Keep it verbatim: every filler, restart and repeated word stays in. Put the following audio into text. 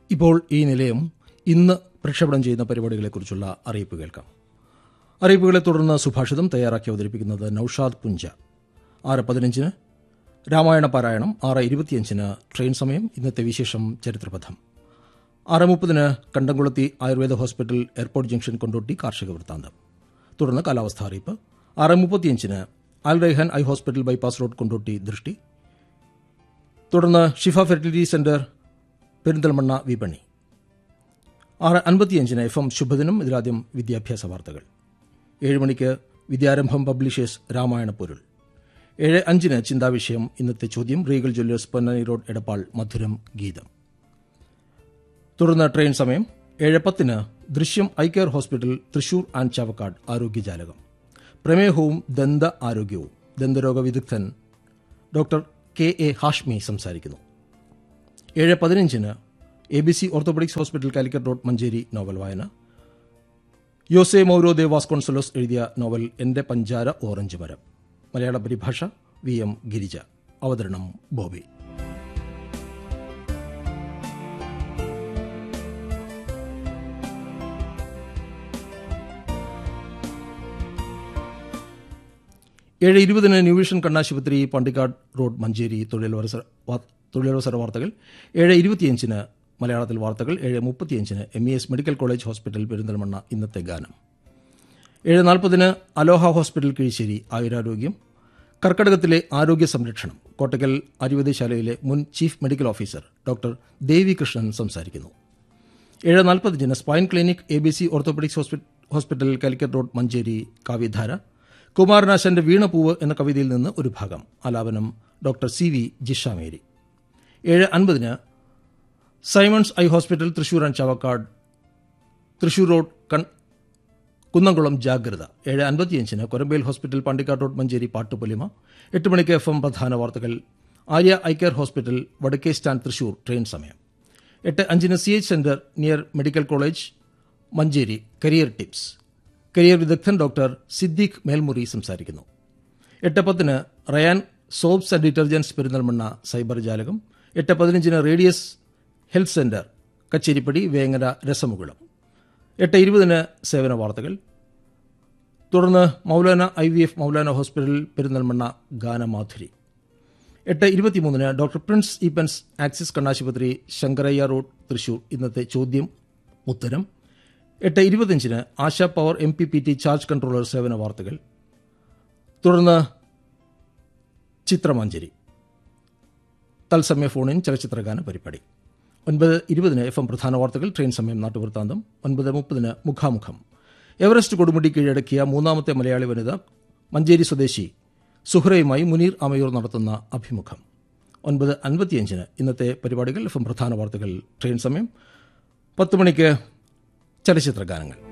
ഇപ്പോൾ ഈ നിലയം ഇന്ന് പ്രക്ഷേപണം ചെയ്യുന്ന പരിപാടികളെക്കുറിച്ചുള്ള അറിയിപ്പ് കേൾക്കാം. അറിയിപ്പുകളെ തുടർന്ന് സുഭാഷിതം തയ്യാറാക്കി അവതരിപ്പിക്കുന്നത് നൌഷാദ് പുഞ്ച. ആറ് പതിനഞ്ചിന് രാമായണ പാരായണം, ആറ് ഇരുപത്തിയഞ്ചിന് ട്രെയിൻ സമയം, ഇന്നത്തെ വിശേഷം ചരിത്രപഥം, ആറ് മുപ്പതിന് കണ്ടംകുളത്തി Ayurveda hospital airport junction Kondotty കാർഷിക വൃത്താന്തം, തുടർന്ന് കാലാവസ്ഥാ അറിയിപ്പ്, ആറ് മുപ്പത്തിയഞ്ചിന് അൽ Raihan eye hospital bypass road Kondotty ദൃഷ്ടി, തുടർന്ന് ഷിഫ ഫെർട്ടിലിറ്റി സെന്റർ പെരിന്തൽമണ്ണ വിപണി, ആറ് അൻപത്തിയഞ്ചിന് എഫ് എം ശുഭദിനം. ഇതിലാദ്യം വിദ്യാഭ്യാസ വാർത്തകൾ. ഏഴ് മണിക്ക് വിദ്യാരംഭം പബ്ലിഷേഴ്സ് രാമായണ പൊരുൾ, ഏഴ് അഞ്ചിന് ചിന്താവിഷയം, ഇന്നത്തെ ചോദ്യം, Regal Jewellers Ponnani road Edappal മധുരം ഗീതം, തുടർന്ന് ട്രെയിൻ സമയം, ഏഴ് പത്തിന് ദൃശ്യം eye care hospital Thrissur and Chavakkad ആരോഗ്യജാലകം, പ്രമേഹവും ദന്ത ആരോഗ്യവും, ദന്തരോഗ വിദഗ്ധൻ ഡോക്ടർ കെ എ ഹാഷ്മി സംസാരിക്കുന്നു. ഏഴ് പതിനഞ്ചിന് A B C orthopaedics hospital Calicut road Manjeri novel വായന, യോസെ മൗരോ ദേ വാസ്കോൺസലോസ് എഴുതിയ നോവൽ എന്റെ പഞ്ചാര ഓറഞ്ച് മരം, മലയാള പരിഭാഷ വി എം ഗിരിജ, അവതരണം ബോബി. ഏഴ് ഇരുപതിന് ന്യൂവിഷൻ കണ്ണാശുപത്രി പണ്ടിക്കാട് റോഡ് മഞ്ചേരി തൊഴിലവസര വാർത്തകൾ, ഏഴ് ഇരുപത്തിയഞ്ചിന് മലയാളത്തിൽ വാർത്തകൾ, ഏഴ് മുപ്പത്തിയഞ്ചിന് M E S medical college hospital Perinthalmanna ഇന്നത്തെ ഗാനം, ഏഴ് നാൽപ്പതിന് അലോഹ ഹോസ്പിറ്റൽ കിഴിശ്ശേരി ആയുരാരോഗ്യം, കർക്കടകത്തിലെ ആരോഗ്യ സംരക്ഷണം, കോട്ടക്കൽ ആയുർവേദശാലയിലെ മുൻ ചീഫ് മെഡിക്കൽ ഓഫീസർ ഡോക്ടർ ദേവി കൃഷ്ണൻ സംസാരിക്കുന്നു. ഏഴ് നാൽപ്പത്തിയഞ്ചിന് spine clinic A B C orthopaedics hospital Calicut road Manjeri കാവ്യധാര, കുമാരനാശന്റെ വീണപൂവ് എന്ന കവിതയിൽ നിന്ന് ഒരു ഭാഗം, ആലാപനം ഡോക്ടർ സി വി ജിഷാമേരി. ഏഴ് അൻപതിന് Symons eye hospital Thrissur and Chavakkad Thrissur road Kunnamkulam ജാഗ്രത, ഏഴ് അൻപത്തിയഞ്ചിന് കൊരമ്പേൽ ഹോസ്പിറ്റൽ പാണ്ടിക്കാട് റോഡ് മഞ്ചേരി പാട്ടുപൊലിമ, എട്ട് മണിക്ക് എഫ് എം പ്രധാന വാർത്തകൾ, ആര്യ ഐ കെയർ ഹോസ്പിറ്റൽ വടക്കേ സ്റ്റാൻഡ് തൃശൂർ ട്രെയിൻ സമയം, എട്ട് അഞ്ചിന് C H centre near medical college Manjeri career tips, career വിദഗ്ധൻ ഡോക്ടർ സിദ്ദീഖ് മേൽമുറി സംസാരിക്കുന്നു. എട്ട് പത്തിന് Ryan soaps and detergents Perinthalmanna cyber ജാലകം, എട്ട് പതിനഞ്ചിന് radius health centre Kacheripadi Vengara രസമുകുളം, എട്ട് ഇരുപതിന് സേവന വാർത്തകൾ, തുടർന്ന് Maulana I V F Maulana hospital Perinthalmanna ഗാനമാധുരി, എട്ട് ഇരുപത്തിമൂന്നിന് ഡോക്ടർ പ്രിൻസ് ഈപ്പൻസ് ആക്സിസ് കണ്ണാശുപത്രി ശങ്കരയ്യ റോഡ് തൃശൂർ ഇന്നത്തെ ചോദ്യം ഉത്തരം, എട്ട് ഇരുപത്തിയഞ്ചിന് ASHA power M P P T charge controller സേവന വാർത്തകൾ, തുടർന്ന് ചിത്രമഞ്ജരി തത്സമയ ഫോണിൻ ചലച്ചിത്രഗാന പരിപാടി, ഒൻപത് ഇരുപതിന് എഫ് എം പ്രധാന വാർത്തകൾ, ട്രെയിൻ സമയം നാട്ടുവൃത്താന്തം, ഒൻപത് മുപ്പതിന് മുഖാമുഖം, എവറസ്റ്റ് കൊടുമുടി കീഴടക്കിയ മൂന്നാമത്തെ മലയാളി വനിത മഞ്ചേരി സ്വദേശി സുഹ്റയുമായി മുനീർ അമയൂർ നടത്തുന്ന അഭിമുഖം, ഒൻപത് അൻപത്തിയഞ്ചിന് ഇന്നത്തെ പരിപാടികൾ, എഫ് എം പ്രധാന വാർത്തകൾ, ട്രെയിൻ സമയം, പത്ത് മണിക്ക് ചലച്ചിത്രഗാനങ്ങൾ.